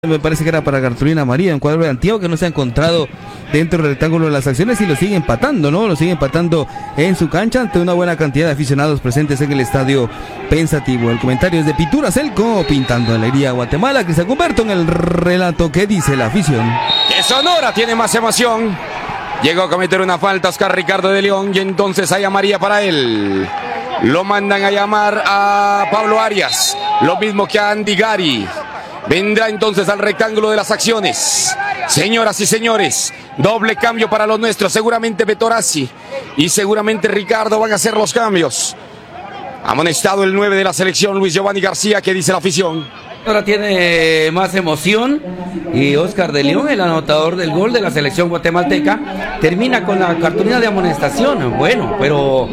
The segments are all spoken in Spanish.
Me parece que era para cartulina amarilla, un cuadro de Antioquia que no se ha encontrado dentro del rectángulo de las acciones y lo sigue empatando, ¿no? Lo sigue empatando en su cancha ante una buena cantidad de aficionados presentes en el estadio Pensativo. El comentario es de Pintura Celco, pintando alegría a Guatemala, que se convierte en el relato que dice la afición. Que Sonora tiene más emoción. Llegó a cometer una falta Oscar Ricardo de León y entonces hay amarilla para él. Lo mandan a llamar a Pablo Arias, lo mismo que a Andy Gary. Vendrá entonces al rectángulo de las acciones. Señoras y señores, doble cambio para los nuestros. Seguramente Betorazzi y seguramente Ricardo van a hacer los cambios. Amonestado el 9 de la selección, Luis Giovanni García. ¿Qué dice la afición? Ahora tiene más emoción y Oscar de León, el anotador del gol de la selección guatemalteca, termina con la cartulina de amonestación. Bueno, pero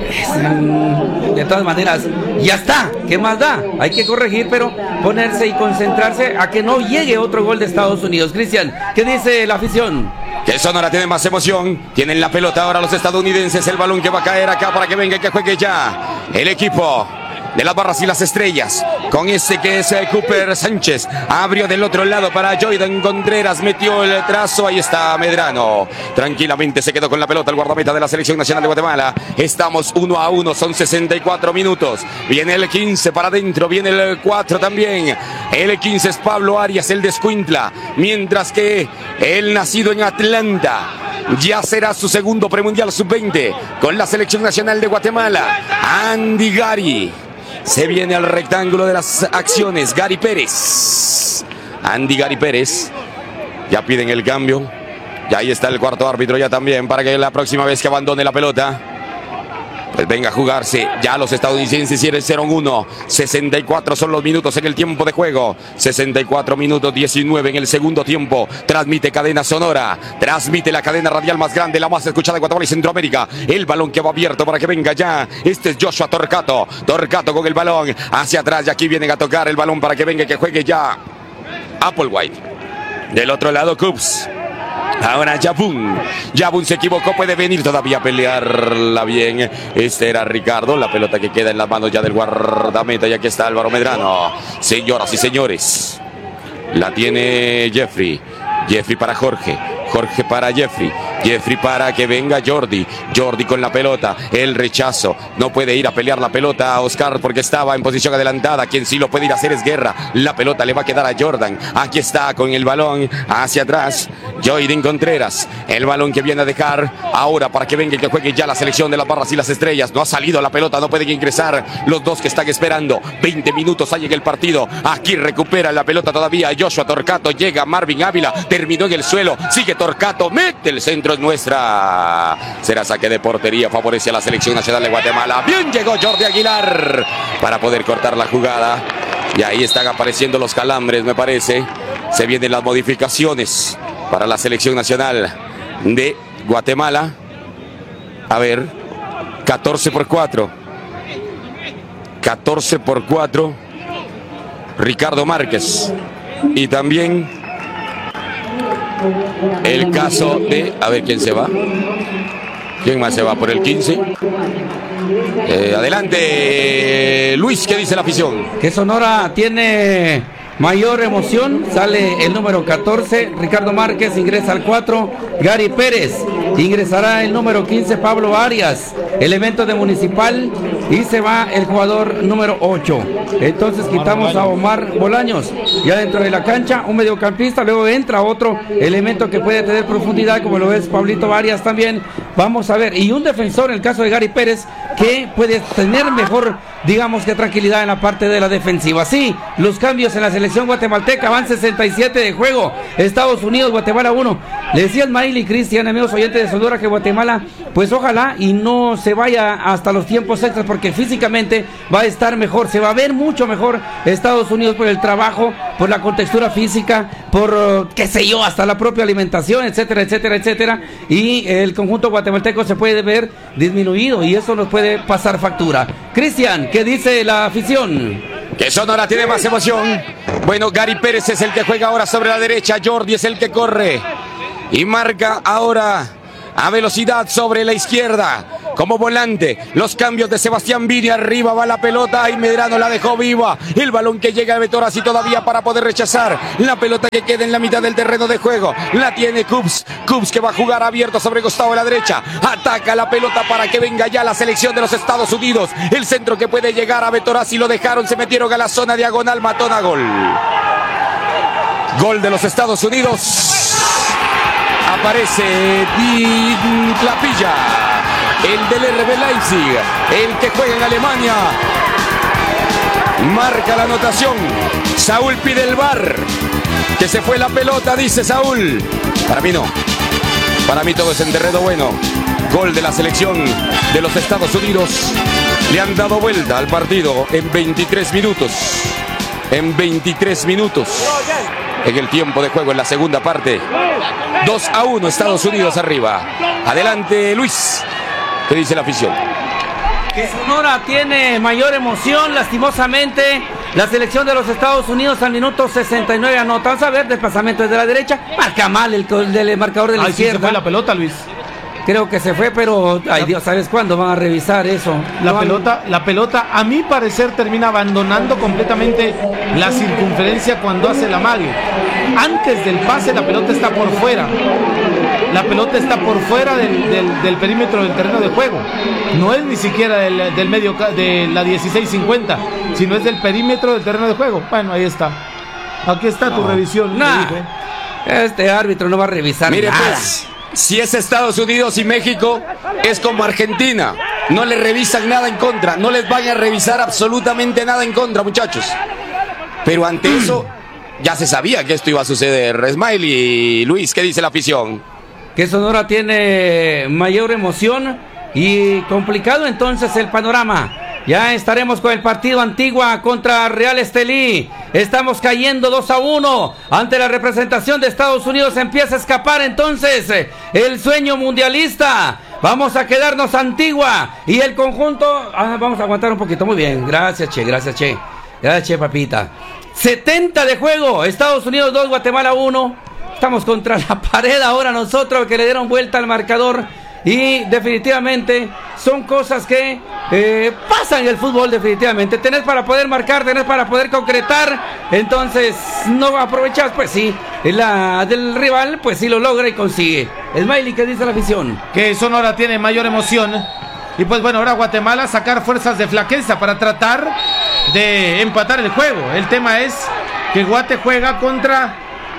de todas maneras ya está, ¿qué más da? Hay que corregir, pero ponerse y concentrarse a que no llegue otro gol de Estados Unidos. Cristian, ¿qué dice la afición? Que Sonora tiene más emoción. Tienen la pelota ahora los estadounidenses. El balón que va a caer acá para que venga y que juegue ya el equipo de las Barras y las Estrellas, con ese que es Cooper Sánchez. Abrió del otro lado para Joydan Contreras, metió el trazo, ahí está Medrano. Tranquilamente se quedó con la pelota el guardameta de la Selección Nacional de Guatemala. Estamos 1-1, son 64 minutos. Viene el 15 para adentro, viene el 4 también. El 15 es Pablo Arias, el de Escuintla, mientras que el nacido en Atlanta ya será su segundo premundial sub-20 con la Selección Nacional de Guatemala. Andy Gary se viene al rectángulo de las acciones. Gary Pérez. Andy Gary Pérez. Ya piden el cambio. Y ahí está el cuarto árbitro ya también para que la próxima vez que abandone la pelota, pues venga a jugarse. Ya los estadounidenses hicieron 0-1. 64 son los minutos en el tiempo de juego. 64 minutos 19 en el segundo tiempo. Transmite cadena Sonora. Transmite la cadena radial más grande, la más escuchada de Guatemala y Centroamérica. El balón que va abierto para que venga ya. Este es Joshua Torcato. Torcato con el balón hacia atrás. Y aquí vienen a tocar el balón para que venga y que juegue ya Applewhite. Del otro lado, Cubs. Ahora Yabun se equivocó, puede venir todavía a pelearla bien. Este era Ricardo, la pelota que queda en las manos ya del guardameta. Y aquí está Álvaro Medrano. Señoras y señores, la tiene Jeffrey para Jorge para Jeffrey para que venga Jordi con la pelota, el rechazo, no puede ir a pelear la pelota a Oscar porque estaba en posición adelantada. Quien sí lo puede ir a hacer es Guerra. La pelota le va a quedar a Jordan. Aquí está con el balón hacia atrás Joyden Contreras, el balón que viene a dejar ahora para que venga y que juegue ya la selección de las Barras y las Estrellas. No ha salido la pelota, no pueden ingresar los dos que están esperando. 20 minutos hay en el partido. Aquí recupera la pelota todavía Joshua Torcato, llega Marvin Ávila, terminó en el suelo, sigue Torcato, mete el centro, es nuestra. Será saque de portería, favorece a la Selección Nacional de Guatemala. Bien llegó Jordi Aguilar para poder cortar la jugada. Y ahí están apareciendo los calambres, me parece. Se vienen las modificaciones para la Selección Nacional de Guatemala. A ver, 14-4. 14-4. Ricardo Márquez. Y también el caso de... A ver quién se va. ¿Quién más se va por el 15? Adelante, Luis, ¿qué dice la afición? Que Sonora tiene mayor emoción. Sale el número 14, Ricardo Márquez, ingresa al 4, Gary Pérez. Ingresará el número 15, Pablo Arias, elemento de Municipal, y se va el jugador número 8. Entonces quitamos a Omar Bolaños ya dentro de la cancha, un mediocampista, luego entra otro elemento que puede tener profundidad, como lo es Pablito Arias también. Vamos a ver, y un defensor en el caso de Gary Pérez, que puede tener mejor, digamos que tranquilidad en la parte de la defensiva. Sí, los cambios en la selección guatemalteca, van 67 de juego. Estados Unidos, Guatemala 1. Le decía Ismael y Cristian, amigos oyentes de Sonora, que Guatemala, pues ojalá y no se vaya hasta los tiempos extras, porque físicamente va a estar mejor, se va a ver mucho mejor Estados Unidos por el trabajo, por la contextura física, por qué sé yo, hasta la propia alimentación, etcétera, etcétera, etcétera. Y el conjunto guatemalteco se puede ver disminuido y eso nos puede pasar factura. Cristian, ¿qué dice la afición? Que Sonora tiene más emoción. Bueno, Gary Pérez es el que juega ahora sobre la derecha. Jordi es el que corre y marca ahora a velocidad sobre la izquierda. como volante. Los cambios de Sebastián Vini, arriba va la pelota y Medrano la dejó viva. El balón que llega a Betorazzi todavía para poder rechazar. La pelota que queda en la mitad del terreno de juego. La tiene Cubs que va a jugar abierto sobre costado de la derecha. Ataca la pelota para que venga ya la selección de los Estados Unidos. El centro que puede llegar a Betorazzi, lo dejaron, se metieron a la zona diagonal, Matón a gol. Gol de los Estados Unidos. Aparece Di Clapilla, el del RB Leipzig, el que juega en Alemania. Marca la anotación. Saúl pide el VAR. Que se fue la pelota, dice Saúl. Para mí no. Para mí todo es en terreno bueno. Gol de la selección de los Estados Unidos. Le han dado vuelta al partido en 23 minutos. En 23 minutos. En el tiempo de juego en la segunda parte. 2-1 Estados Unidos arriba. Adelante Luis. ¿Qué dice la afición? Que Sonora tiene mayor emoción, lastimosamente. La selección de los Estados Unidos al minuto 69 anota. Vamos a ver, desplazamiento desde la derecha. Marca mal el del marcador de la izquierda. Sí se fue la pelota, Luis. Creo que se fue, pero ay Dios, ¿sabes cuándo van a revisar eso? La pelota, a mi parecer, termina abandonando completamente la circunferencia cuando hace el amague. Antes del pase, la pelota está por fuera. La pelota está por fuera del perímetro del terreno de juego. No es ni siquiera del medio de la 16-50, sino es del perímetro del terreno de juego. Bueno, ahí está. Aquí está tu revisión. Este árbitro no va a revisar Mire, nada. Pues, si es Estados Unidos y México, es como Argentina. No le revisan nada en contra. No les van a revisar absolutamente nada en contra, muchachos. Pero ante eso, ya se sabía que esto iba a suceder. Smiley y Luis, ¿qué dice la afición? Que Sonora tiene mayor emoción y complicado entonces el panorama. Ya estaremos con el partido Antigua contra Real Estelí. Estamos cayendo 2-1 ante la representación de Estados Unidos. Empieza a escapar entonces el sueño mundialista. Vamos a quedarnos Antigua y el conjunto. Vamos a aguantar un poquito. Muy bien. Gracias, Che. Gracias, Che. Gracias, Che, papita. 70 de juego. Estados Unidos 2, Guatemala 1. Estamos contra la pared ahora nosotros, que le dieron vuelta al marcador. Y definitivamente son cosas que pasan en el fútbol, definitivamente. Tenés para poder marcar, tenés para poder concretar. Entonces no aprovechás, pues sí, la del rival, pues sí lo logra y consigue. Smiley, ¿qué dice la afición? Que Sonora tiene mayor emoción. Y pues bueno, ahora Guatemala sacar fuerzas de flaqueza para tratar de empatar el juego. El tema es que Guate juega contra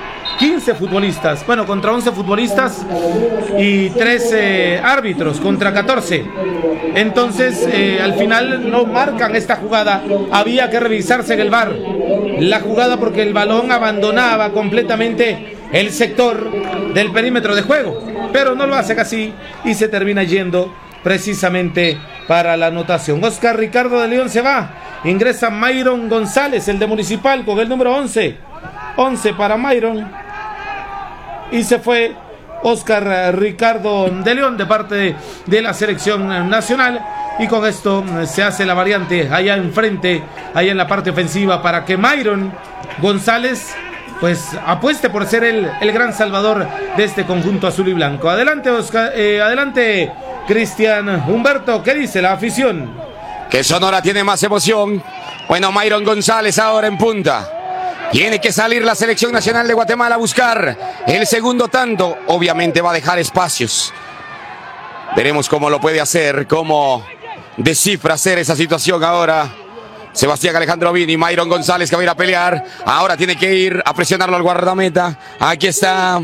15 futbolistas, bueno, contra 11 futbolistas y 3 árbitros, contra 14. Entonces, al final no marcan esta jugada. Había que revisarse en el VAR la jugada porque el balón abandonaba completamente el sector del perímetro de juego, pero no lo hacen así y se termina yendo precisamente para la anotación. Oscar Ricardo de León se va, ingresa Mayron González, el de Municipal, con el número 11 para Mayron. Y se fue Oscar Ricardo de León de parte de la selección nacional. Y con esto se hace la variante allá enfrente, allá en la parte ofensiva, para que Mayron González pues apueste por ser el gran salvador de este conjunto azul y blanco. Adelante, Oscar, adelante, Cristian Humberto, ¿qué dice la afición? Que Sonora tiene más emoción. Bueno, Mayron González ahora en punta. Tiene que salir la selección nacional de Guatemala a buscar el segundo tanto. Obviamente va a dejar espacios. Veremos cómo lo puede hacer, cómo descifra hacer esa situación ahora. Sebastián Alejandro Vini, Mayron González que va a ir a pelear. Ahora tiene que ir a presionarlo al guardameta. Aquí está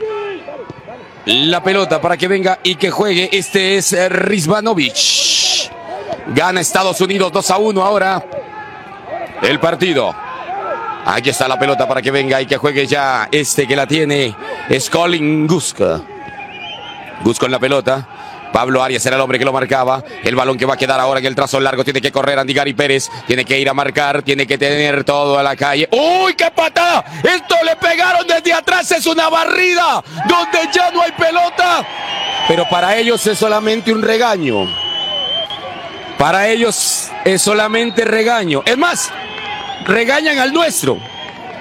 la pelota para que venga y que juegue. Este es Rizvanovic. Gana Estados Unidos 2-1 ahora el partido. Aquí está la pelota para que venga y que juegue ya. Este que la tiene es Colin Guska. Guska en la pelota. Pablo Arias era el hombre que lo marcaba. El balón que va a quedar ahora en el trazo largo. Tiene que correr Andy Gary Pérez. Tiene que ir a marcar. Tiene que tener todo a la calle. ¡Uy, qué patada! Esto le pegaron desde atrás. Es una barrida donde ya no hay pelota. Pero para ellos es solamente un regaño. Para ellos es solamente regaño. Es más, regañan al nuestro.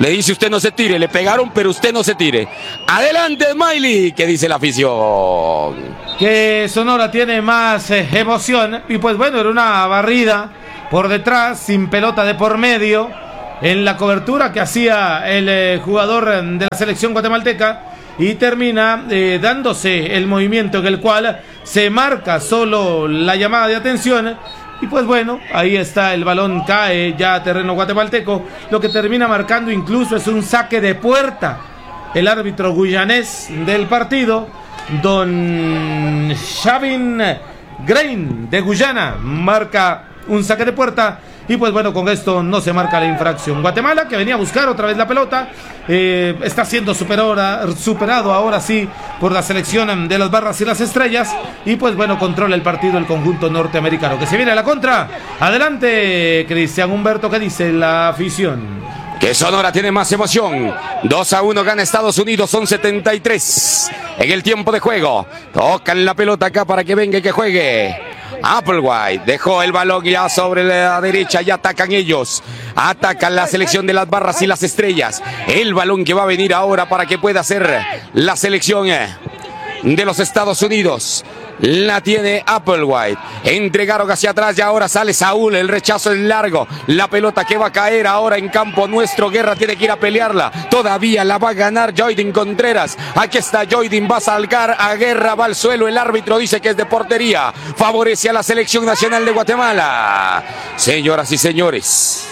Le dice usted no se tire, le pegaron, pero usted no se tire. Adelante, Smiley, ¿qué dice la afición? Que Sonora tiene más emoción. Y pues bueno, era una barrida por detrás, sin pelota de por medio, en la cobertura que hacía el jugador de la selección guatemalteca. Y termina dándose el movimiento en el cual se marca solo la llamada de atención. Y pues bueno, ahí está, el balón cae ya a terreno guatemalteco. Lo que termina marcando incluso es un saque de puerta. El árbitro guyanés del partido, don Xavin Grain de Guyana, marca un saque de puerta. Y pues bueno, con esto no se marca la infracción. Guatemala, que venía a buscar otra vez la pelota, está siendo superado ahora sí por la selección de las Barras y las Estrellas. Y pues bueno, controla el partido el conjunto norteamericano, que se viene a la contra. Adelante, Cristian Humberto, ¿qué dice la afición? Que Sonora tiene más emoción. 2-1 gana Estados Unidos, son 73 en el tiempo de juego. Tocan la pelota acá para que venga y que juegue. Applewhite dejó el balón ya sobre la derecha y atacan ellos. Atacan la selección de las Barras y las Estrellas. El balón que va a venir ahora para que pueda hacer la selección de los Estados Unidos. La tiene Applewhite. Entregaron hacia atrás y ahora sale Saúl. El rechazo es largo. La pelota que va a caer ahora en campo nuestro. Guerra tiene que ir a pelearla. Todavía la va a ganar Joydin Contreras. Aquí está Joydin. Va a salgar a Guerra. Va al suelo. El árbitro dice que es de portería. Favorece a la selección nacional de Guatemala. Señoras y señores.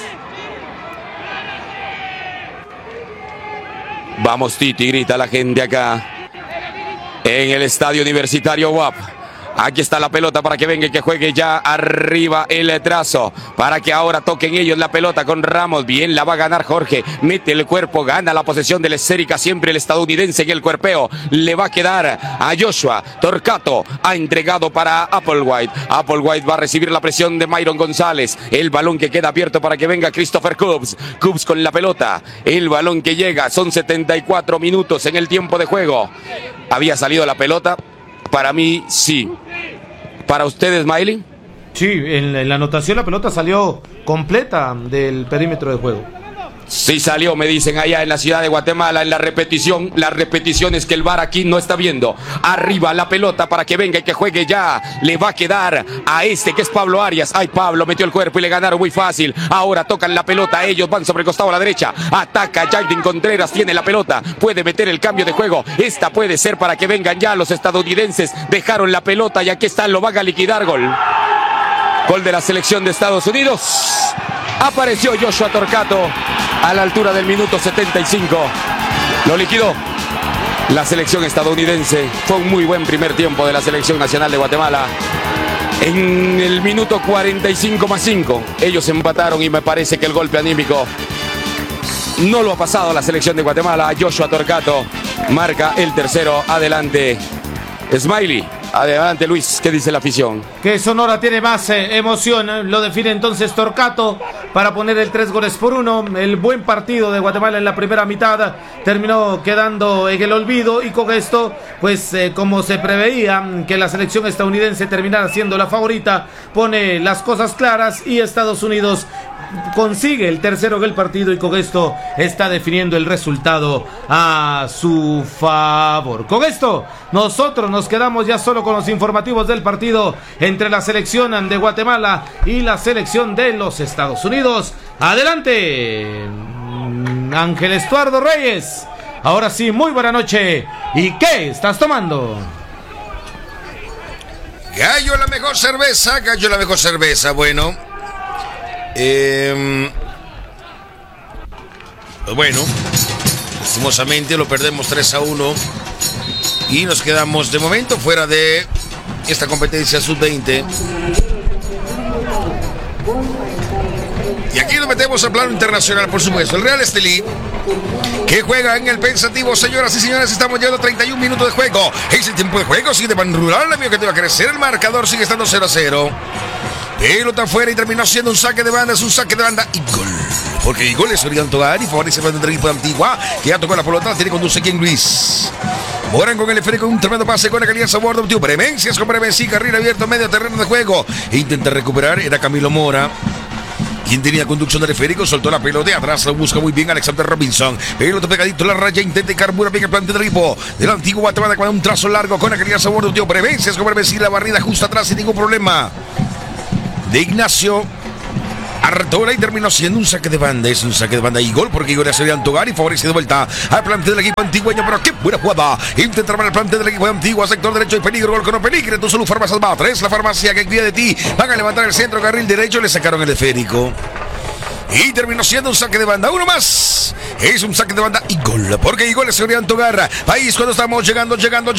Vamos, Titi, grita la gente acá en el estadio universitario UAP. Aquí está la pelota para que venga y que juegue ya arriba el trazo. Para que ahora toquen ellos la pelota con Ramos. Bien, la va a ganar Jorge. Mete el cuerpo, gana la posesión de la esférica. Siempre el estadounidense en el cuerpeo. Le va a quedar a Joshua. Torcato ha entregado para Applewhite. Applewhite va a recibir la presión de Myron González. El balón que queda abierto para que venga Christopher Cubs. Cubs con la pelota. El balón que llega. Son 74 minutos en el tiempo de juego. ¿Había salido la pelota? Para mí, sí. ¿Para ustedes, Smiley? Sí, en la anotación la pelota salió completa del perímetro de juego. Sí salió, me dicen allá en la ciudad de Guatemala, en la repetición. La repetición es que el VAR aquí no está viendo. Arriba la pelota para que venga y que juegue ya. Le va a quedar a este que es Pablo Arias. Ay, Pablo metió el cuerpo y le ganaron muy fácil. Ahora tocan la pelota, ellos van sobre el costado a la derecha. Ataca Jaydin Contreras, tiene la pelota. Puede meter el cambio de juego. Esta puede ser para que vengan ya los estadounidenses. Dejaron la pelota y aquí está, lo van a liquidar. Gol. Gol de la selección de Estados Unidos. Apareció Joshua Torcato a la altura del minuto 75. Lo liquidó la selección estadounidense. Fue un muy buen primer tiempo de la selección nacional de Guatemala. En el minuto 45+5 ellos empataron y me parece que el golpe anímico no lo ha pasado la selección de Guatemala. Joshua Torcato marca el tercero. Adelante, Smiley. Adelante, Luis, ¿qué dice la afición? Que Sonora tiene más emoción, lo define entonces Torcato para poner el 3-1. El buen partido de Guatemala en la primera mitad terminó quedando en el olvido y con esto, pues como se preveía que la selección estadounidense terminara siendo la favorita, pone las cosas claras y Estados Unidos consigue el tercero del partido y con esto está definiendo el resultado a su favor. Con esto nosotros nos quedamos ya solo con los informativos del partido entre la selección de Guatemala y la selección de los Estados Unidos. Adelante, Ángel Estuardo Reyes. Ahora sí, muy buena noche. ¿Y qué estás tomando? Gallo la mejor cerveza, Gallo la mejor cerveza. Bueno, bueno, lastimosamente lo perdemos 3-1 y nos quedamos de momento fuera de esta competencia sub-20. Y aquí nos metemos al plano internacional, por supuesto. El Real Estelí, que juega en el pensativo. Señoras y señores, estamos llegando a 31 minutos de juego. Ese tiempo de juego sigue de pan rural, amigo, que te va a crecer. El marcador sigue estando 0-0. Pelota afuera y terminó siendo un saque de banda. Es un saque de banda y gol. Porque el gol es Orián Togar y favorece el equipo de Antigua, que ya tocó la pelota, la tiene conduce King Luis. Moran con el esférico, un tremendo pase con la calidad sabor de obtuvo Premencias con Premencia, carril abierto, medio terreno de juego. Intenta recuperar, era Camilo Mora. quien tenía conducción del esférico, soltó la pelota de atrás, lo busca muy bien Alexander Robinson. Pelota pegadito en la raya, intenta carburar bien el plantel del equipo del antiguo Guatemala con un trazo largo, con aquel sabor de Tío Prevencias, como decir la barrida justo atrás sin ningún problema. De Ignacio Artola y terminó siendo un saque de banda. Es un saque de banda y gol porque Igor se había tocar y favorece de vuelta al plantel del equipo antigüeño. Pero qué buena jugada. Intenta armar el plantel del equipo antiguo, sector derecho y peligro. Gol con no peligro. Tu salud Farmacias Batres, la farmacia que cuida de ti. Van a levantar el centro, carril derecho. Le sacaron el esférico. Y terminó siendo un saque de banda. Uno más. Es un saque de banda y gol. Porque Igor se había tocar. País cuando estamos llegando. Ángel,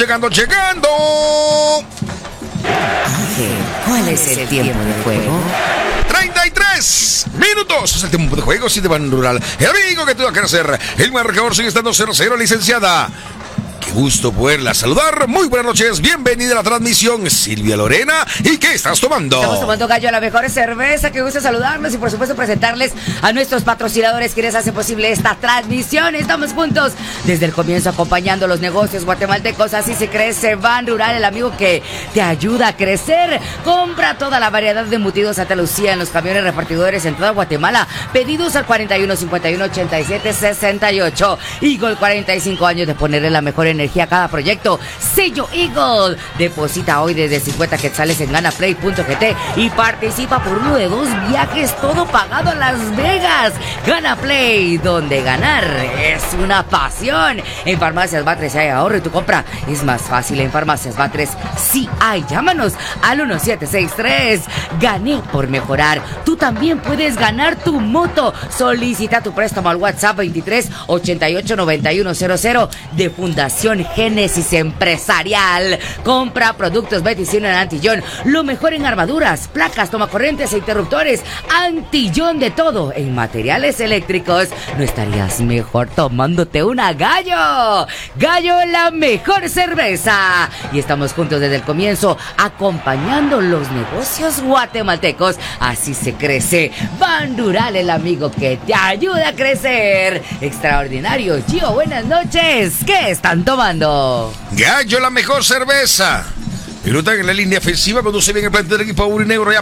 ¿cuál es el tiempo de juego? 33 minutos. Es el tiempo de juego, si de Ban Rural. El amigo que tuvo que hacer. El marcador sigue estando 0-0, licenciada. Qué gusto poderla saludar. Muy buenas noches. Bienvenida a la transmisión, Silvia Lorena. ¿Y qué estás tomando? Estamos tomando Gallo, la mejor cerveza. Qué gusto saludarlos y por supuesto presentarles a nuestros patrocinadores quienes hacen posible esta transmisión. Estamos juntos desde el comienzo acompañando los negocios guatemaltecos. Así se crece Ban Rural, el amigo que te ayuda a crecer. Compra toda la variedad de embutidos Santa Lucía en los camiones repartidores en toda Guatemala. Pedidos al 41 51 87 68. Eagle, 45 años de ponerle la mejor energía a cada proyecto. Sello Eagle. Deposita hoy desde 50 quetzales en ganaplay.gt y participa por uno de 2 viajes, todo pagado a Las Vegas. Gana Play, donde ganar es una pasión. En Farmacias Batres hay ahorro y tu compra es más fácil. En Farmacias Batres sí hay. Llámanos al 1763. Gané por mejorar. Tú también puedes ganar tu moto. Solicita tu préstamo al WhatsApp 23 88 91 00 de Fundación Génesis Empresarial. Compra productos Betty-Cine en Antillón. Lo mejor en armaduras, placas, tomacorrientes e interruptores. Antillón de todo en materiales eléctricos. ¿No estarías mejor tomándote una Gallo? Gallo, la mejor cerveza. Y estamos juntos desde el comienzo acompañando los negocios guatemaltecos. Así se crece. Ban Rural, el amigo que te ayuda a crecer. Extraordinario. Gio, buenas noches. ¿Qué están tomando? Gallo, la mejor cerveza. Pelota en la línea ofensiva, conduce bien el plantel del equipo Aurinegro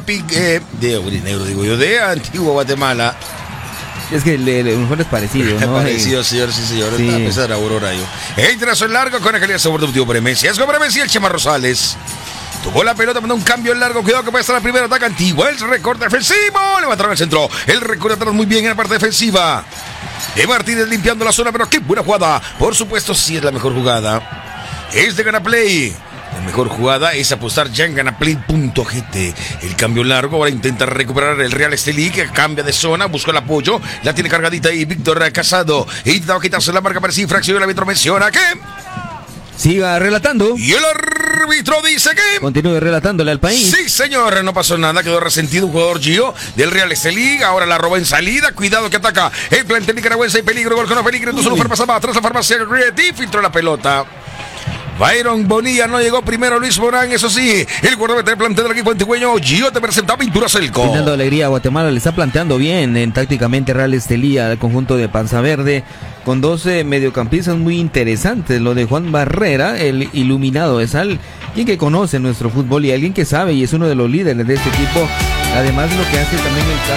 de Antigua Guatemala. Es que el mejor es parecido, ¿no? Parecido, señor, sí, señor. Sí. A pesar de Aurora, yo. El trazo largo con el sabor de Premencia. Es con Premencia el Chema Rosales. Tuvo la pelota, mandó un cambio en largo. Cuidado que puede estar la primera ataque Antigua. El recorte defensivo. Levantaron el centro. El recorte atrás muy bien en la parte defensiva. De Martínez limpiando la zona, pero qué buena jugada. Por supuesto, sí es la mejor jugada. Es de Ganaplay. La mejor jugada es apostar ya en ganaplay.gt. El cambio largo, ahora intenta recuperar el Real Estelí, que cambia de zona, busca el apoyo, la tiene cargadita ahí Víctor Casado. Intentaba quitarse la marca, parece infracción, el árbitro menciona que siga relatando. Y el árbitro dice que continúe relatándole al país. Sí, señor, no pasó nada, quedó resentido un jugador Gio del Real Estelí. Ahora la robó en salida, cuidado que ataca el plantel nicaragüense, en peligro, gol con no peligro, entonces solo pasaba atrás la farmacia Rieti, filtró la pelota. Byron Bonilla no llegó primero, Luis Morán, eso sí, el guardameta del plantel del equipo antigüeño. Gio te presenta Pintura Celco. Dando alegría a Guatemala, le está planteando bien tácticamente Real Estelí al conjunto de Panza Verde, con 12 mediocampistas muy interesantes. Lo de Juan Barrera, el iluminado, es alguien que conoce nuestro fútbol y alguien que sabe y es uno de los líderes de este equipo. Además, lo que hace también está